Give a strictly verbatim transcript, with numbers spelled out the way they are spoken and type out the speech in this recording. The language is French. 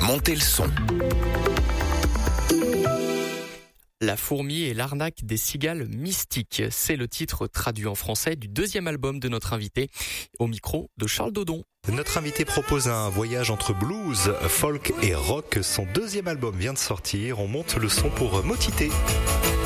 Montez le son. La fourmi et l'arnaque des cigales mystiques. C'est le titre traduit en français du deuxième album de notre invité, au micro de Charles Dodon. Notre invité propose un voyage entre blues, folk et rock. Son deuxième album vient de sortir. On monte le son pour Motité.